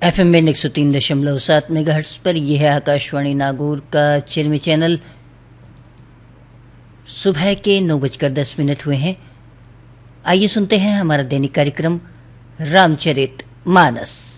FM में 103.7 megahertz पर यह है आकाशवाणी नागौर का चिरमी चैनल। सुबह के 9:10 हुए हैं। आइए सुनते हैं हमारा दैनिक कार्यक्रम रामचरित मानस।